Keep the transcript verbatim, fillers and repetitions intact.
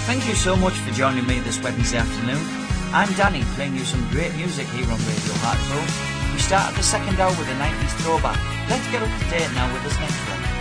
Thank you so much for joining me this Wednesday afternoon. I'm Danny, playing you some great music here on Radio Hartlepool. We started the second hour with a nineties throwback. Let's get up to date now with this next one.